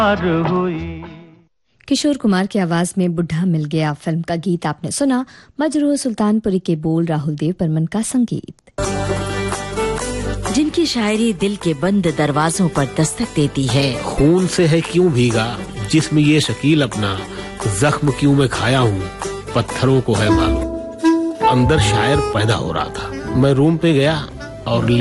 किशोर कुमार की आवाज में बुढ़ा मिल गया फिल्म का गीत आपने सुना। मजरूह सुल्तानपुरी के बोल, राहुल देव बर्मन का संगीत। जिनकी शायरी दिल के बंद दरवाजों पर दस्तक देती है। खून से है क्यों भीगा जिस्म ये शकील अपना, जख्म क्यों मैं खाया हूँ पत्थरों को है मालूम। अंदर शायर पैदा हो रहा था। मैं रूम पे गया और